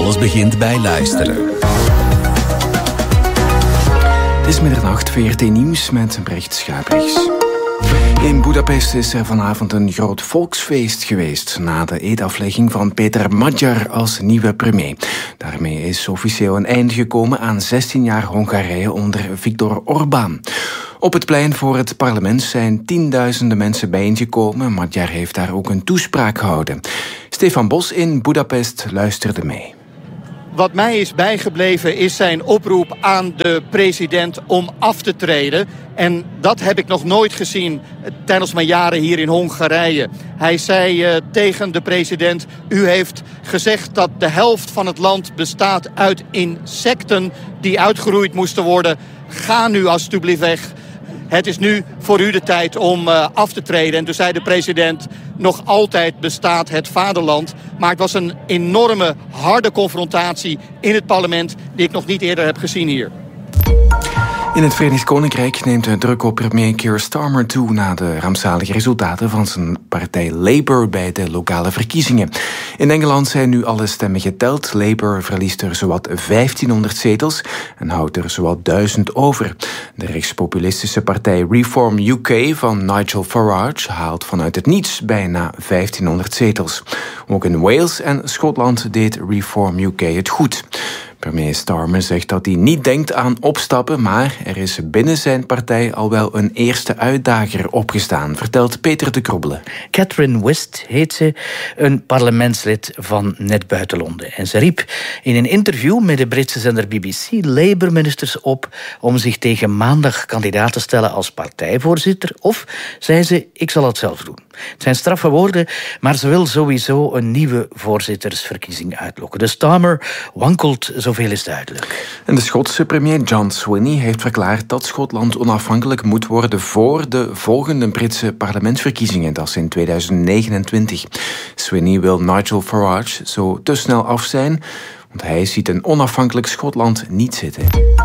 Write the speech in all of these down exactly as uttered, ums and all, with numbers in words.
Alles begint bij luisteren. Het is middernacht, V R T Nieuws met Brecht Schabrichs. In Budapest is er vanavond een groot volksfeest geweest na de eedaflegging van Peter Magyar als nieuwe premier. Daarmee is officieel een einde gekomen aan zestien jaar Hongarije onder Viktor Orbán. Op het plein voor het parlement zijn tienduizenden mensen bijeengekomen. Magyar heeft daar ook een toespraak gehouden. Stefan Bos in Budapest luisterde mee. Wat mij is bijgebleven is zijn oproep aan de president om af te treden. En dat heb ik nog nooit gezien tijdens mijn jaren hier in Hongarije. Hij zei uh, tegen de president: u heeft gezegd dat de helft van het land bestaat uit insecten die uitgeroeid moesten worden. Ga nu alstublieft weg. Het is nu voor u de tijd om uh, af te treden. En toen zei de president: nog altijd bestaat het vaderland. Maar het was een enorme, harde confrontatie in het parlement die ik nog niet eerder heb gezien hier. In het Verenigd Koninkrijk neemt de druk op premier Keir Starmer toe na de rampzalige resultaten van zijn partij Labour bij de lokale verkiezingen. In Engeland zijn nu alle stemmen geteld. Labour verliest er zowat vijftienhonderd zetels en houdt er zowat duizend over. De rechtspopulistische partij Reform U K van Nigel Farage haalt vanuit het niets bijna vijftienhonderd zetels. Ook in Wales en Schotland deed Reform U K het goed. Premier Starmer zegt dat hij niet denkt aan opstappen, maar er is binnen zijn partij al wel een eerste uitdager opgestaan, vertelt Peter de Krobbelen. Catherine West heet ze, een parlementslid van net buiten Londen. En ze riep in een interview met de Britse zender B B C Labour-ministers op om zich tegen maandag kandidaat te stellen als partijvoorzitter, of zei ze: ik zal het zelf doen. Het zijn straffe woorden, maar ze wil sowieso een nieuwe voorzittersverkiezing uitlokken. De Starmer wankelt, zoveel is duidelijk. En de Schotse premier John Swinney heeft verklaard dat Schotland onafhankelijk moet worden voor de volgende Britse parlementsverkiezingen, dat is in tweeduizend negenentwintig. Swinney wil Nigel Farage zo te snel af zijn, want hij ziet een onafhankelijk Schotland niet zitten.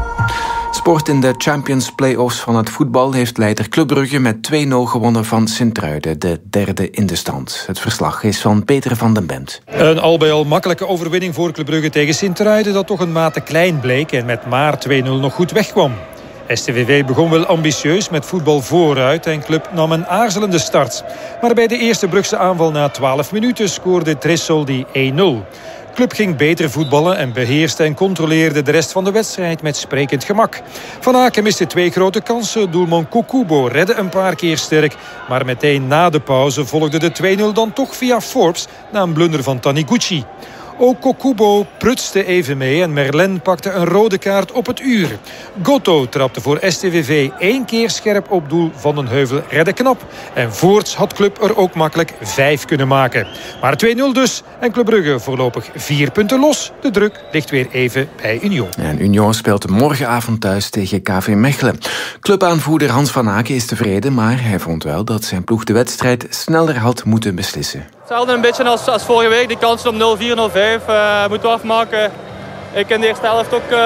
Sport in de Champions Play-offs van het voetbal heeft leider Club Brugge met twee nul gewonnen van Sint-Truiden, de derde in de stand. Het verslag is van Peter van den Bent. Een al bij al makkelijke overwinning voor Club Brugge tegen Sint-Truiden, dat toch een mate klein bleek en met maar twee nul nog goed wegkwam. S T V V begon wel ambitieus met voetbal vooruit en Club nam een aarzelende start. Maar bij de eerste Brugse aanval na twaalf minuten scoorde Tressoldi één nul. Club ging beter voetballen en beheerste en controleerde de rest van de wedstrijd met sprekend gemak. Van Aken miste twee grote kansen. Doelman Kokubo redde een paar keer sterk. Maar meteen na de pauze volgde de twee nul dan toch via Forbes na een blunder van Taniguchi. Ook Kokubo prutste even mee en Merlin pakte een rode kaart op het uur. Goto trapte voor S T V V één keer scherp op doel. Van den Heuvel redde knap. En voorts had Club er ook makkelijk vijf kunnen maken. Maar twee nul dus. En Club Brugge voorlopig vier punten los. De druk ligt weer even bij Union. En Union speelt morgenavond thuis tegen K V Mechelen. Clubaanvoerder Hans van Aken is tevreden, maar hij vond wel dat zijn ploeg de wedstrijd sneller had moeten beslissen. Hetzelfde een beetje als, als vorige week. Die kansen op nul vier nul vijf uh, moeten we afmaken. Ik in de eerste helft ook uh,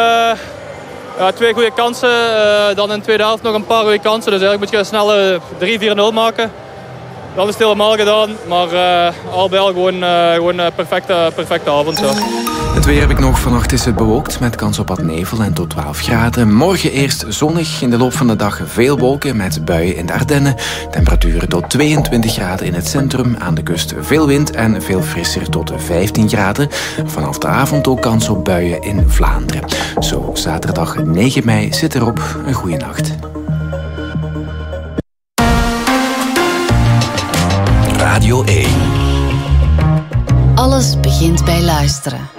uh, twee goede kansen. Uh, dan in de tweede helft nog een paar goede kansen. Dus eigenlijk moet je snel uh, drie vier nul maken. Dat is het helemaal gedaan. Maar uh, al bij al gewoon, uh, gewoon een perfecte, perfecte avond. Zo. Het weer heb ik nog. Vannacht is het bewolkt met kans op wat nevel en tot twaalf graden. Morgen eerst zonnig. In de loop van de dag veel wolken met buien in de Ardennen. Temperaturen tot tweeëntwintig graden in het centrum. Aan de kust veel wind en veel frisser tot vijftien graden. Vanaf de avond ook kans op buien in Vlaanderen. Zo, zaterdag negen mei zit erop. Een goede nacht. Radio één. Alles begint bij luisteren.